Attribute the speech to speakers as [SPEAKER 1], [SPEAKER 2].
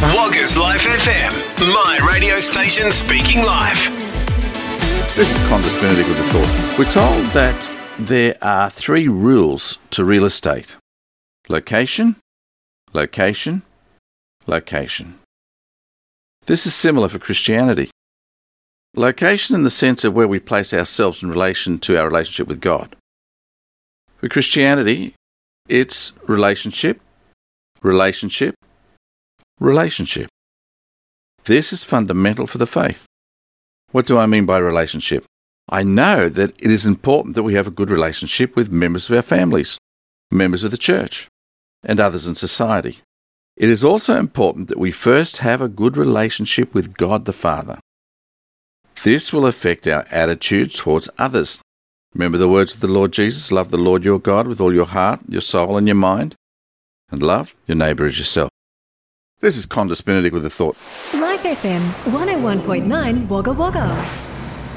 [SPEAKER 1] Woggers Life FM, my radio station speaking live.
[SPEAKER 2] This is Qantas Benedict with the Thought. We're told that there are 3 rules to real estate. Location, location, location. This is similar for Christianity. Location in the sense of where we place ourselves in relation to our relationship with God. For Christianity, it's relationship, relationship, relationship. This is fundamental for the faith. What do I mean by relationship? I know that it is important that we have a good relationship with members of our families, members of the church, and others in society. It is also important that we first have a good relationship with God the Father. This will affect our attitudes towards others. Remember the words of the Lord Jesus, love the Lord your God with all your heart, your soul and your mind, and love your neighbour as yourself. This is Qantas Benedict with the Thought.
[SPEAKER 3] Life FM 101.9 Wagga Wagga.